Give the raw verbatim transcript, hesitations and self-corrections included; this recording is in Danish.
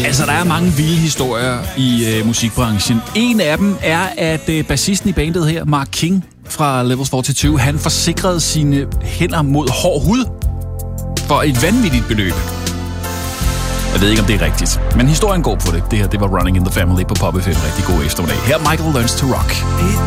Altså, der er mange vilde historier i øh, musikbranchen. En af dem er, at øh, bassisten i bandet her, Mark King fra Levels fireogfyrre, han forsikrede sine hænder mod hård hud for et vanvittigt beløb. Jeg ved ikke, om det er rigtigt, men historien går på det. Det her, det var Running in the Family på Pop F M. Rigtig god eftermiddag. Her Michael Learns to Rock.